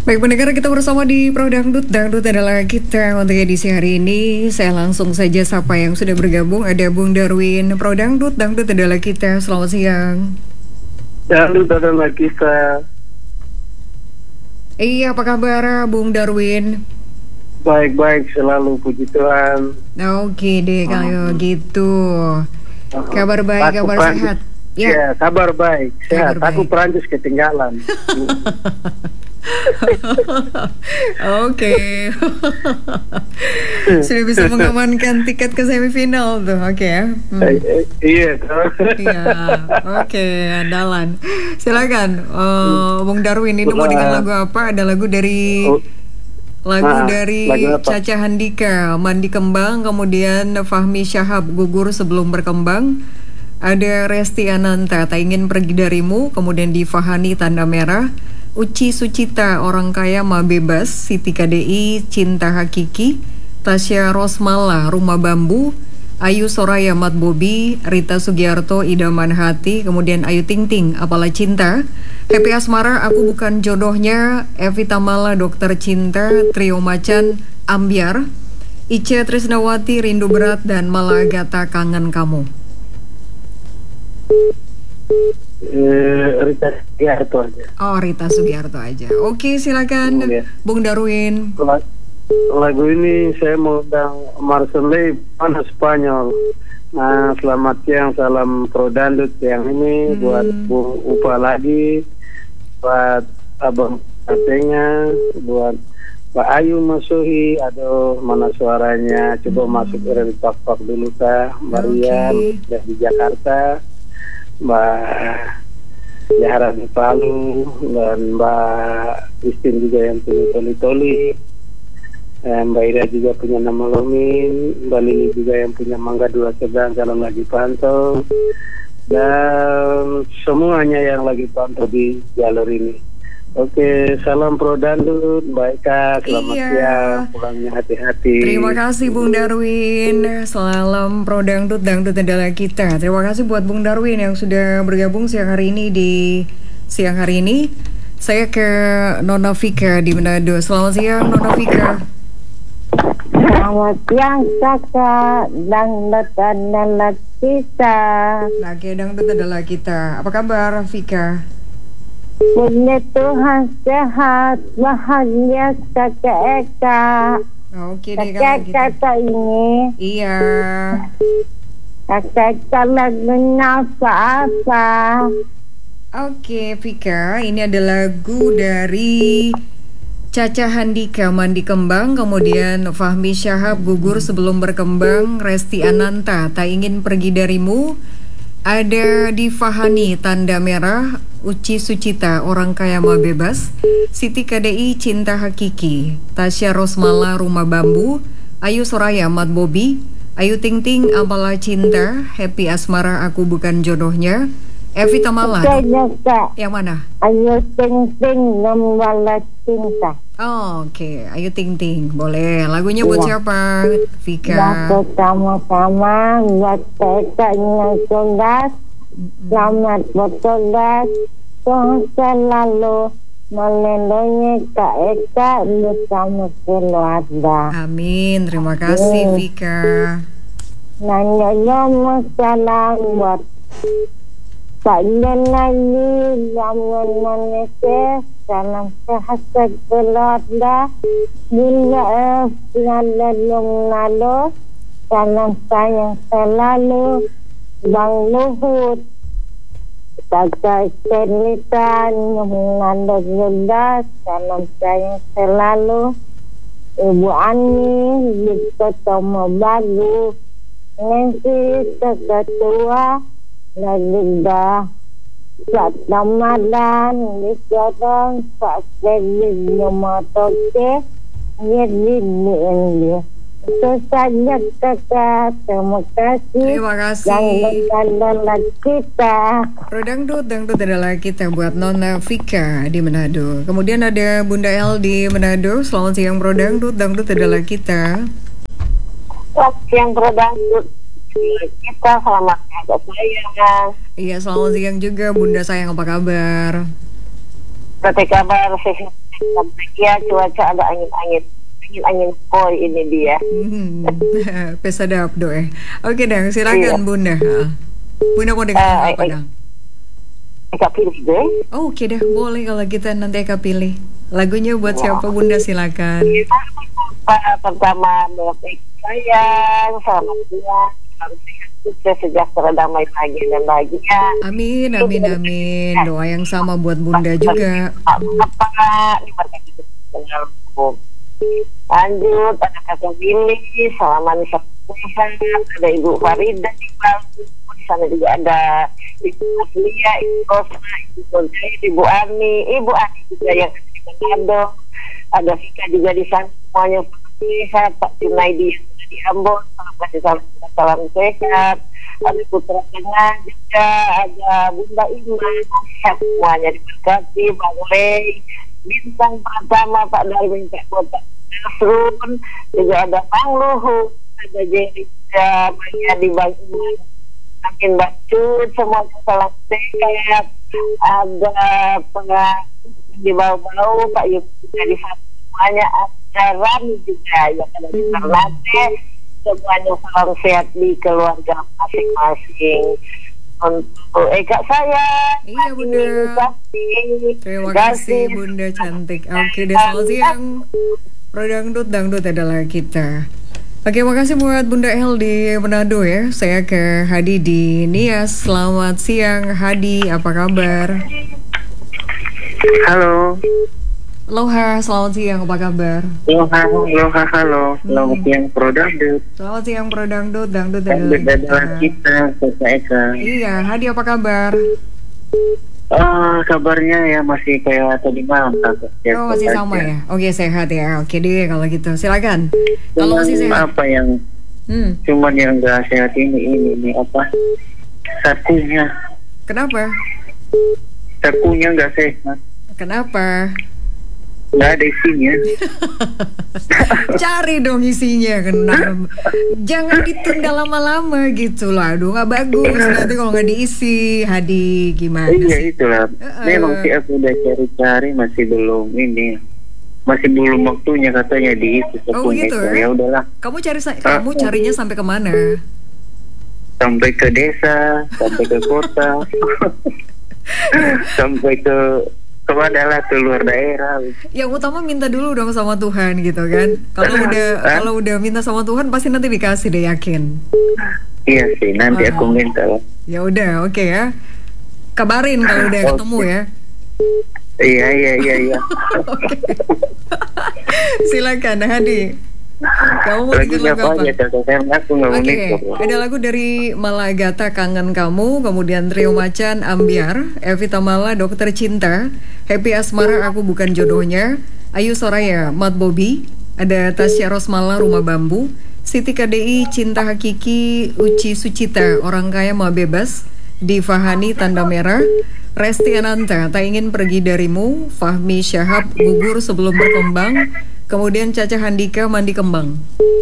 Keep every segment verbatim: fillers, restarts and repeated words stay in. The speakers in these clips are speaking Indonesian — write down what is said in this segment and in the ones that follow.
Baik pendengar, kita bersama di Pro Dangdut. Dangdut adalah kita untuk edisi hari ini. Saya langsung saja sapa yang sudah bergabung. Ada Bung Darwin. Pro Dangdut, Dangdut adalah kita. Selamat siang. Dangdut adalah kita. Iya, apa kabar Bung Darwin? Baik-baik selalu, puji Tuhan. Oke deh kalau hmm. gitu. Kabar baik, Aku kabar Prancis. sehat. Ya. ya, kabar baik, sehat. Kabar Aku baik. Prancis ketinggalan. Oke. Sudah bisa mengamankan tiket ke semifinal tuh, oke okay, ya? Hmm. Eh, eh, iya. Iya, oke, okay, andalan. Silakan, uh, Bung Darwin. Ini mau dengan lagu apa? Ada lagu dari oh. lagu nah, dari lagu Caca Handika, Mandi Kembang, kemudian Fahmi Syahab, Gugur Sebelum Berkembang. Ada Resti Ananta, Tak Ingin Pergi Darimu, kemudian di Fahani Tanda Merah, Uci Sucita, Orang Kaya Ma Bebas, Siti K D I, Cinta Hakiki, Tasya Rosmala, Rumah Bambu, Ayu Soraya, Mat Bobi, Rita Sugiarto, Idaman Hati, kemudian Ayu Ting Ting, Apalah Cinta, Happy Asmara, Aku Bukan Jodohnya, Evita Mala, Dokter Cinta, Trio Macan, Ambiar, Ica Trisnawati, Rindu Berat, dan Malagata, Kangen Kamu. Eh, Rita Sugiarto aja. Oh, Rita Sugiarto aja. Oke, silakan, ya. Bung Darwin. Lagu ini saya mau undang Marcelé, mana Spanyol. Nah, selamat siang, salam Pro Dangdut yang ini hmm. buat Bung Upa lagi, buat Abang Katenya, buat Pak Ayu Masuhi. Aduh, mana suaranya? Coba hmm. masuk dari pak-pak dulu kah, Marian okay. dari Jakarta, Mbak Yahara di Palu, dan Mbak Christine juga yang punya Toli-Toli, Mbak Ida juga punya Nama Lomin, Mbak Lili juga yang punya Mangga Dua Sedang Jalan Lagi Pantau, dan semuanya yang lagi pantau di jalur ini. Oke, salam Pro Dangdut, baik Kak, selamat iya. siang, pulangnya hati-hati. Terima kasih Bung Darwin, salam Pro Dangdut, Dangdut adalah kita. Terima kasih buat Bung Darwin yang sudah bergabung siang hari ini di siang hari ini. Saya ke Nona Vika di Manado. Selamat siang Nona Vika. Selamat siang kakak, Dangdut adalah kita. Oke, Dangdut adalah kita. Apa kabar Vika? Puji Tuhan sehat, bahagia kakak Eka. Oke deh kakak gitu. Kakak ini. Iya. Kakak Eka lagunya apa-apa. Oke Vika, ini ada lagu dari Caca Handika, Mandi Kembang, kemudian Fahmi Syahab, Gugur Sebelum Berkembang, Resti Ananta, Tak Ingin Pergi Darimu, ada di Fahani Tanda Merah, Uci Sucita, Orang Kaya Ma Bebas, Siti K D I, Cinta Hakiki, Tasya Rosmala, Rumah Bambu, Ayu Soraya, Mat Bobi, Ayu Ting Ting, Apalah Cinta, Happy Asmara, Aku Bukan Jodohnya, Evita Mala. Yang mana? Ayu Ting Ting, Apalah Cinta. Oh, oke, okay. Ayu Ting Ting, boleh. Lagunya buat ya. siapa, Vika? Ya, pertama-tama buat kakaknya Sogas. Selamat bertugas, Tuhan selalu melindungi Kak Eka bersama keluarga. Amin, terima kasih hmm. Vika. Nanya masalah buat Kak lagi zaman manusia. Salam sehat keluarga. Bila tiada lalu, salam sayang selalu. Bang Luhut, kakak cerita Nanda juga, salam sayang selalu. Ibu Ani, Jika Tomo Bagu, Nanti kakak tua, dan juga Pak Ramadan, Jika dong, Pak Kedi Yomotoke, jadi ini. Itu saja kakak, terima kasih. Terima kasih. Dangdut adalah kita. Pro Dangdut, Dangdut adalah kita buat Nona Vika di Manado. Kemudian ada Bunda El di Manado. Selamat siang Pro Dangdut, Dangdut adalah kita. Selamat siang Pro Dangdut. Kita selamat siang sayang. Iya, selamat siang juga Bunda sayang, apa kabar? Seperti kabar sih Ya cuaca ada angin-angin. Angin-angin koi ini dia. Hmm. Pesada Abdo eh. Oke dang, silakan Iya. Bunda. Ah. Bunda mau dengar Eh, apa eh, dang? Eka pilih deh. Oh, oke dah, boleh kalau kita nanti Eka pilih. Lagunya buat siapa Bunda, silakan. Pak, pertama buat sayang, selamat siang, selamat sehat, sukses, sejahtera, damai, bahagia dan bahagia. Amin, amin, amin. Doa yang sama buat Bunda juga. Pak Bapak, diberkati dengan hukum. Lanjut, ada kakak Billy, salaman sehat, ada Ibu Farida di Bali, di sana juga ada Ibu Aslia, Ibu Rosa, Ibu Bonjai, Ibu Ani, Ibu Ani juga yang ada di Manado, ada Vika juga di sana, semuanya sehat, Pak Junaidi yang ada di Ambon, salam kasih salam, salam sehat, ada Putra Tengah juga, ada Bunda Iman, sehat semuanya diberkati, Bang Lei, Bintang Pertama, Pak Darwin, Pak Kota Nasrun, juga ada Bang Luhut, ada Jerika, Maya di Bang Iman, Amin Bacut, semua salam sehat, ada pengacara di bawah-bawah, Pak Yus juga di sana, semuanya ada Rami juga yang ada di Ternate, semuanya salam sehat di keluarga masing-masing. Untuk Eka saya, Iya Bunda. Terima kasih Bunda cantik. Oke deh, selamat siang. Pro Dangdut, Dangdut adalah kita. Oke, makasih buat Bunda El di Manado ya. Saya ke Hadi di Nias. Selamat siang Hadi, apa kabar? Halo. Aloha, selamat siang, apa kabar? Aloha, aloha, halo. Selamat siang, Pro Dangdut. Selamat siang Pro Dangdut, Dangdut Dangdut adalah adalah kita. kita, Kak Eka. Iya, Hadi apa kabar? Ah, kabarnya ya masih kayak tadi malam, Kak. Oh, masih sama ya? Oke, sehat ya. Oke deh kalau gitu. Silakan. Kalau masih sehat. Apa yang Hmm. cuman yang enggak sehat ini ini ini apa? Sakunya. Kenapa? Sakunya enggak sehat. Kenapa? Enggak ada isinya. Cari dong isinya, kenapa? Jangan ditunda lama-lama gitu lah. Aduh, nggak bagus nanti kalau nggak diisi. Hadi gimana Iya sih? itulah. Uh-uh. Memang sih aku udah cari-cari masih belum ini. Masih belum waktunya katanya diisi Oh sakunya gitu itu. ya? Ya udahlah. Kamu cari sa- kamu carinya sampai kemana? Sampai ke desa, sampai ke kota. Sampai ke kemana lah, ke luar daerah. Yang utama minta dulu dong sama Tuhan gitu kan. Kalau udah Hah? kalau udah minta sama Tuhan pasti nanti dikasih deh, yakin. Iya sih, nanti Ah. aku minta lah. Ya udah, oke ya. Kabarin kalau udah Oke. ketemu ya. Iya iya iya iya. Silakan Hadi. Kamu mau dengar Lagunya lagu apa apa? aja Kakak? Karena aku nggak mau Oke, mikir. ada lagu dari Malagata Kangen Kamu, kemudian Trio Macan Ambiar, Evi Tamala Dokter Cinta, Happy Asmara Aku Bukan Jodohnya, Ayu Soraya Mat Bobby, ada Tasya Rosmala Rumah Bambu, Siti K D I Cinta Hakiki, Uci Sucita Orang Kaya Mau Bebas, Diva Hani Tanda Merah, Resti Ananta Tak Ingin Pergi Darimu, Fahmi Syahab Gugur Sebelum Berkembang, kemudian Caca Handika Mandi Kembang.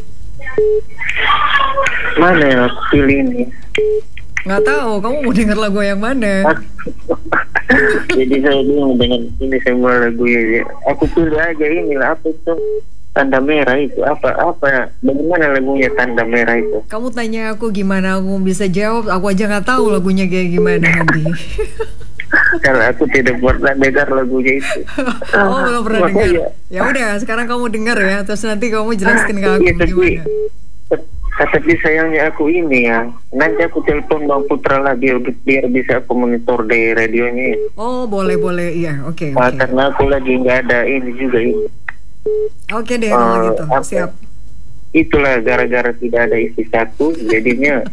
Mana yang aku pilih ini? Nggak tahu, kamu mau denger lagu yang mana? Jadi saya bingung dengan ini semua lagunya. Aku pilih aja ini lah, apa itu? Tanda merah itu apa apa? Bagaimana lagunya Tanda Merah itu? Kamu tanya aku gimana aku bisa jawab, aku aja nggak tahu lagunya kayak gimana Hadi. Kalau aku tidak pernah dengar lagunya itu. Oh, belum pernah Makanya- dengar. Ya udah, sekarang kamu dengar ya, terus nanti kamu jelaskan ke aku Iya, tapi, gimana. tapi sayangnya aku ini ya. Nanti aku telepon Bang Putra lah biar, biar bisa aku monitor di radionya. Oh, boleh boleh, iya, oke Ah, oke. karena aku lagi nggak ada ini juga ini. Oke deh kalau Eh, gitu, apa? siap. Itulah gara-gara tidak ada isi satu, jadinya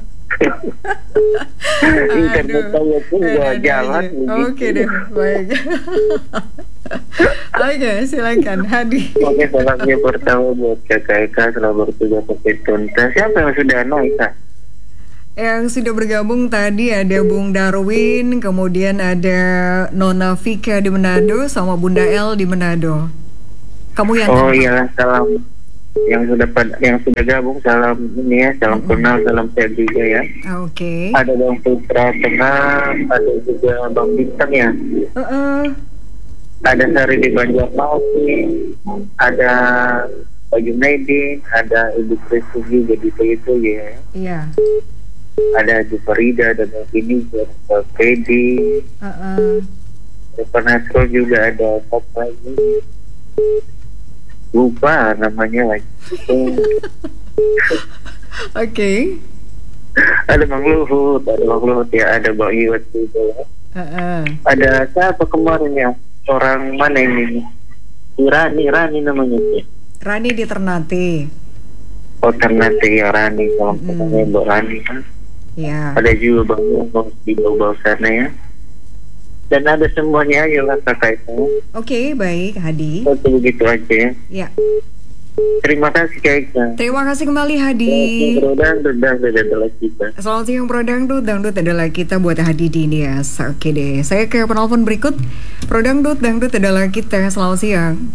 internet saya pun nggak ada jalan. aja. begitu. Oke deh, baik. Oke, silakan Hadi. Oke, salamnya pertama buat Kakak Eka selamat bertugas sampai tuntas. Siapa yang sudah naik, Kak? Yang sudah bergabung tadi ada Bung Darwin, kemudian ada Nona Vika di Manado, sama Bunda El di Manado. Kamu yang Oh iyalah, salam yang sudah pad- yang sudah gabung, salam ini ya, salam kenal, salam sehat juga ya. Ah, oke. Ada Bang Putra Tengah, ada juga Bang Bintang ya. Heeh. ada Sari di Banjarmasin, ada Baju Medin, ada Ibu Kristi juga di itu ya. Iya. Ada Ibu Farida, ada ini ada Fedi, Uh-uh. Supernatural juga ada top lagi. Lupa namanya lagi. Oke. Ada Bang Luhut, ada Bang Luhut ya, ada Bang Iwat juga. Uh-uh. Ada siapa kemarin ya? Orang mana ini? Rani, Rani namanya sih. Rani di Ternate. Oh Ternate ya Rani, kalau Mm. namanya Mbak Rani kan. Ya. Ada juga Bang Bang di bawah sana ya. Dan ada semuanya aja lah kakak itu. Oke, baik Hadi. Oke begitu aja ya. Ya. Terima kasih Kak Ika. Terima kasih kembali Hadi. Dan dan adalah kita. Selamat siang Pro Dangdut, Dangdut adalah kita buat Hadi Dinias. Oke deh, saya ke penelpon berikut. Pro Dangdut, Dangdut adalah kita. Selamat siang.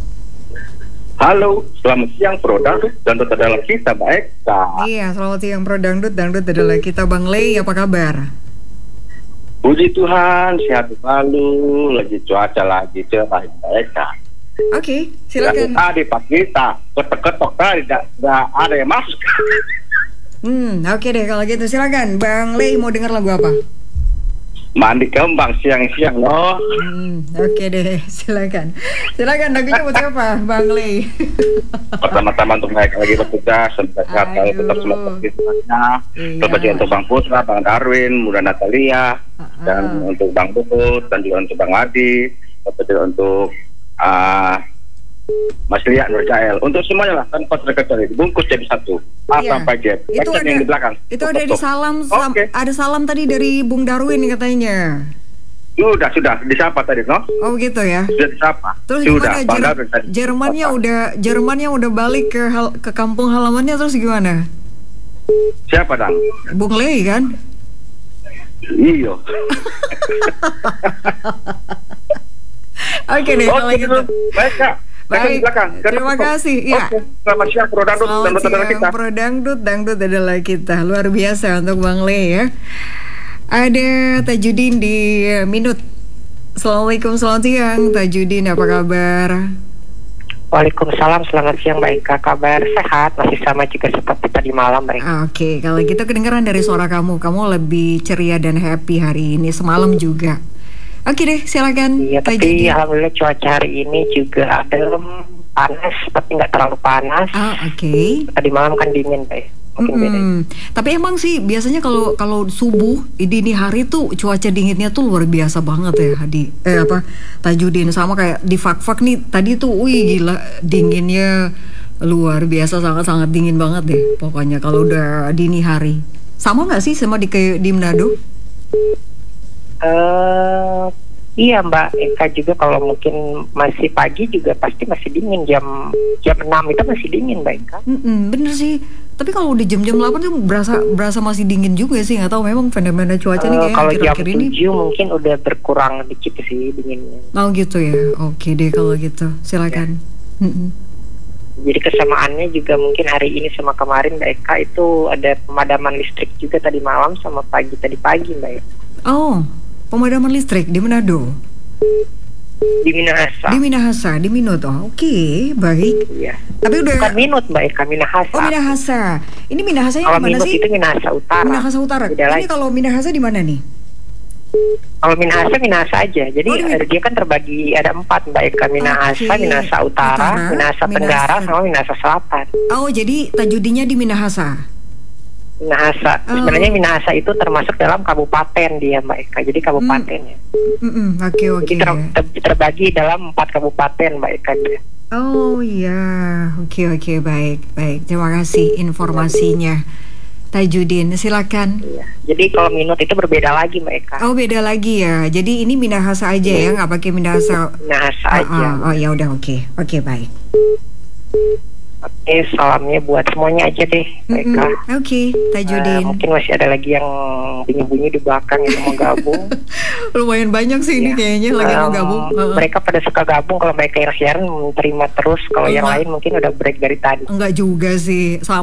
Halo, selamat siang Pro Dangdut, Dangdut adalah kita, baik Kak. Iya, selamat siang Pro Dangdut, Dangdut adalah kita. Bang Lei, apa kabar? Puji Tuhan, sehat selalu, lagi cuaca lagi cerah, baik Kak. Oke, Yang silakan. tadi pas kita ketok-ketok tadi tidak ada yang masuk. Hmm, oke deh kalau gitu silakan. Bang Lei mau dengar lagu apa? Mandi kembang siang-siang loh. Hmm, oke deh, silakan. Silakan lagunya buat siapa, Bang Lei? Pertama-tama untuk mereka lagi bertugas, semoga sehat selalu, tetap Aduh. semoga aktivitasnya. Iya. Terima kasih untuk Bang Putra, Bang Darwin, Muda Natalia, Ah-ah. dan untuk Bang Bukut, dan juga untuk Bang Adi, dan juga untuk ah, Mas Lia Nurjael. Untuk semuanya lah, tanpa terkecuali dibungkus jadi satu. A Iya. sampai Z. Itu Baca ada yang di belakang. itu Stop, ada di stop. salam, sam- Oke. ada salam tadi dari Bung Darwin katanya. Sudah, sudah disapa tadi, no? Oh gitu ya. Sudah disapa. Terus sudah, gimana Bang Jer- Darwin tadi. Jermannya Apa? udah Jermannya udah balik ke hal- ke kampung halamannya terus gimana? Siapa, Dang? Bung Lei kan? Iyo. Oke deh kalau Oke, gitu. baik, Kak. Baik, Baik, di belakang. terima kasih. Ya. Oke, selamat siang, Pro Dangdut. Selamat Dangdut adalah kita. siang Pro Dangdut, Dangdut adalah kita. Luar biasa untuk Bang Lei ya. Ada Tajudin di Minut. Assalamualaikum, selamat siang Tajudin, apa kabar? Waalaikumsalam, selamat siang Mbak Ika. Kabar sehat, masih sama juga seperti tadi malam Mbak Ika. Oke, kalau gitu kedengaran dari suara kamu, kamu lebih ceria dan happy hari ini, semalam juga. Oke deh, silakan Iya, tapi Tajudin. alhamdulillah cuaca hari ini juga adem, panas, tapi nggak terlalu panas. Ah, oke. Tadi malam kan dingin Mbak. Mungkin beda. Mm-mm. Tapi emang sih biasanya kalau kalau subuh di dini hari tuh cuaca dinginnya tuh luar biasa banget ya Hadi. Eh apa Tajudin sama kayak di Fak-Fak nih tadi tuh, wih gila dinginnya luar biasa, sangat-sangat dingin banget deh. Pokoknya kalau udah dini hari. Sama nggak sih sama di kayak di Manado? Eh, iya Mbak Eka juga kalau mungkin masih pagi juga pasti masih dingin, jam jam enam itu masih dingin Mbak Eka. Mm-mm, bener sih. Tapi kalau udah jam-jam delapan tuh berasa berasa masih dingin juga sih. Nggak tahu memang fenomena cuaca nih Eh, kayak kalau jam akhir-akhir ini. tujuh mungkin udah berkurang dikit sih dinginnya. Oh gitu ya. Oke deh kalau gitu. Silakan. Mm-mm. Jadi kesamaannya juga mungkin hari ini sama kemarin Mbak Eka itu ada pemadaman listrik juga tadi malam sama pagi tadi pagi Mbak Eka. Oh, pemadaman listrik di Manado. Di Minahasa. Di Minahasa, di Minot. Oh, oke, baik. Iya. Tapi udah. Bukan Minut Mbak Eka, Minahasa. Oh, Minahasa. Ini Minahasanya Kalau di mana Minut sih? itu Minahasa Utara. Minahasa Utara. Beda Ini lagi. kalau Minahasa di mana nih? Kalau Minahasa, Minahasa aja. Jadi Oh, di Min- eh, dia kan terbagi ada empat Mbak Eka, Minahasa, Oke. Minahasa Utara, Utara, Minahasa Tenggara, Minahasa- sama Minahasa Selatan. Oh, jadi Tajudinya di Minahasa. Minahasa. Oh. Sebenarnya Minahasa itu termasuk dalam kabupaten dia Mbak Eka. Jadi kabupatennya. Mm-mm, Oke, oke. Jadi ter- ter- terbagi dalam empat kabupaten Mbak Eka. Oh iya, oke oke baik baik. Terima kasih informasinya, Tajudin. Silakan. Iya. Jadi kalau Minut itu berbeda lagi Mbak Eka. Oh beda lagi ya. Jadi ini Minahasa aja ya, nggak pakai Minahasa. Minahasa Ah, aja. ah, oh ya udah oke oke baik. Oke, salamnya buat semuanya aja deh Mbak Mm-mm, Eka. Oke, Eh, Tajudin. mungkin masih ada lagi yang bunyi-bunyi di belakang yang mau gabung. Lumayan banyak sih ini Ya. kayaknya lagi mau Em, gabung. Heeh. Mereka pada suka gabung, kalau mereka yang siaran terima terus. Kalau yang Enggak. lain mungkin udah break dari tadi. Enggak juga sih.